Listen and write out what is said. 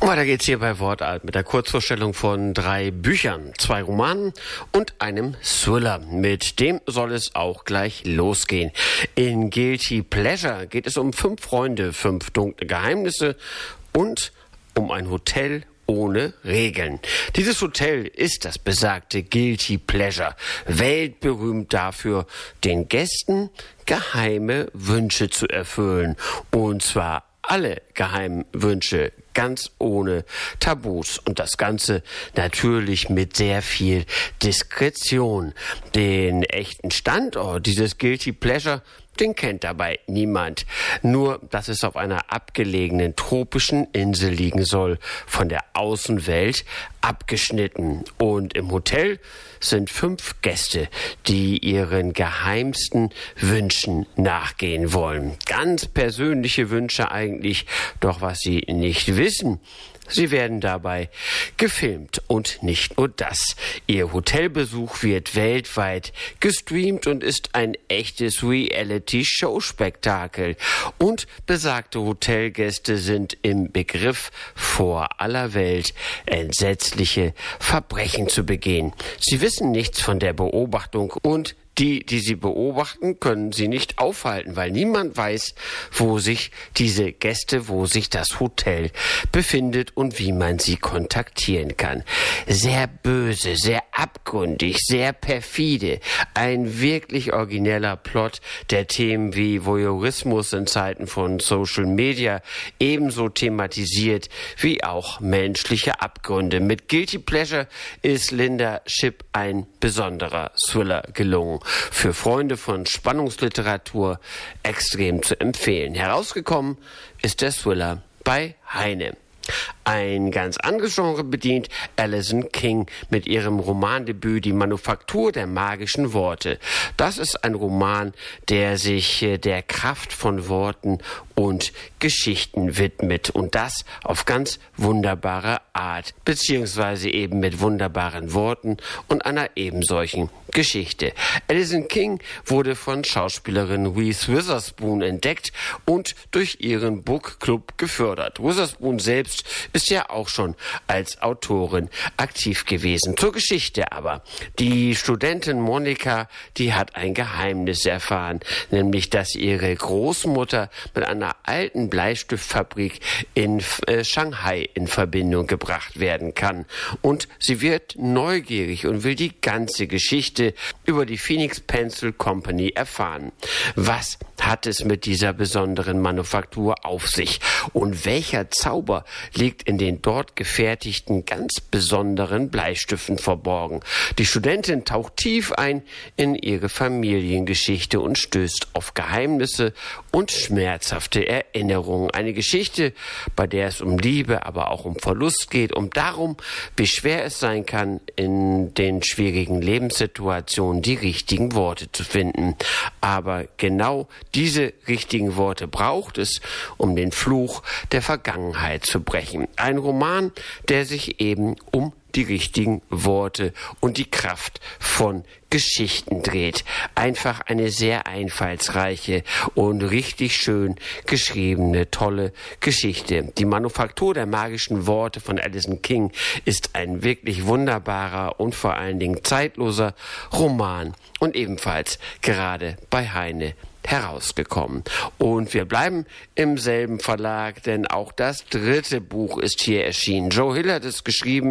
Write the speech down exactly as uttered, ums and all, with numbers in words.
Weiter geht's hier bei Wortalt mit der Kurzvorstellung von drei Büchern, zwei Romanen und einem Thriller. Mit dem soll es auch gleich losgehen. In Guilty Pleasure geht es um fünf Freunde, fünf dunkle Geheimnisse und um ein Hotel ohne Regeln. Dieses Hotel ist das besagte Guilty Pleasure, weltberühmt dafür, den Gästen geheime Wünsche zu erfüllen. Und zwar alle geheimen Wünsche, ganz ohne Tabus. Und das Ganze natürlich mit sehr viel Diskretion. Den echten Standort dieses Guilty Pleasure, den kennt dabei niemand. Nur, dass es auf einer abgelegenen tropischen Insel liegen soll, von der Außenwelt abgeschnitten. Und im Hotel sind fünf Gäste, die ihren geheimsten Wünschen nachgehen wollen. Ganz persönliche Wünsche eigentlich, doch was sie nicht wissen: sie werden dabei gefilmt. Und nicht nur das. Ihr Hotelbesuch wird weltweit gestreamt und ist ein echtes Reality-Show-Spektakel. Und besagte Hotelgäste sind im Begriff, vor aller Welt entsetzliche Verbrechen zu begehen. Sie wissen nichts von der Beobachtung und die, die sie beobachten, können sie nicht aufhalten, weil niemand weiß, wo sich diese Gäste, wo sich das Hotel befindet und wie man sie kontaktieren kann. Sehr böse, sehr abgründig, sehr perfide. Ein wirklich origineller Plot, der Themen wie Voyeurismus in Zeiten von Social Media ebenso thematisiert wie auch menschliche Abgründe. Mit Guilty Pleasure ist Linda Shipp ein besonderer Thriller gelungen. Für Freunde von Spannungsliteratur extrem zu empfehlen. Herausgekommen ist der Thriller bei Heine. Ein ganz anderes Genre bedient Alison King mit ihrem Romandebüt Die Manufaktur der magischen Worte. Das ist ein Roman, der sich der Kraft von Worten und Geschichten widmet, und das auf ganz wunderbare Art, beziehungsweise eben mit wunderbaren Worten und einer ebensolchen Geschichte. Alison King wurde von Schauspielerin Reese Witherspoon entdeckt und durch ihren Book Club gefördert. Witherspoon selbst ist ja auch schon als Autorin aktiv gewesen. Zur Geschichte aber. Die Studentin Monika, die hat ein Geheimnis erfahren, nämlich dass ihre Großmutter mit einer alten Bleistiftfabrik in äh, Shanghai in Verbindung gebracht werden kann. Und sie wird neugierig und will die ganze Geschichte über die Phoenix Pencil Company erfahren. Was hat es mit dieser besonderen Manufaktur auf sich? Und welcher Zauber liegt in den dort gefertigten, ganz besonderen Bleistiften verborgen? Die Studentin taucht tief ein in ihre Familiengeschichte und stößt auf Geheimnisse und schmerzhafte Erinnerungen. Eine Geschichte, bei der es um Liebe, aber auch um Verlust geht, um darum, wie schwer es sein kann, in den schwierigen Lebenssituationen die richtigen Worte zu finden. Aber genau diese richtigen Worte braucht es, um den Fluch der Vergangenheit zu brechen. Ein Roman, der sich eben um die richtigen Worte und die Kraft von Geschichten dreht. Einfach eine sehr einfallsreiche und richtig schön geschriebene, tolle Geschichte. Die Manufaktur der magischen Worte von Alison King ist ein wirklich wunderbarer und vor allen Dingen zeitloser Roman und ebenfalls gerade bei Heine herausgekommen. Und wir bleiben im selben Verlag, denn auch das dritte Buch ist hier erschienen. Joe Hill hat es geschrieben.